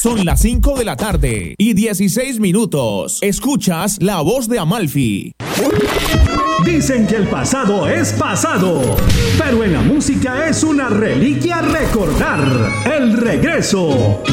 Son las 5 de la tarde y 16 minutos. Escuchas La Voz de Amalfi. Dicen que el pasado es pasado, pero en la música es una reliquia recordar. El regreso